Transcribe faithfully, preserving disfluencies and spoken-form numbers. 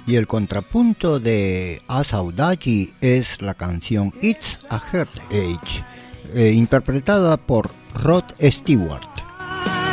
Y el contrapunto de Asaudagi es la canción It's a Heartache, eh, interpretada por Rod Stewart.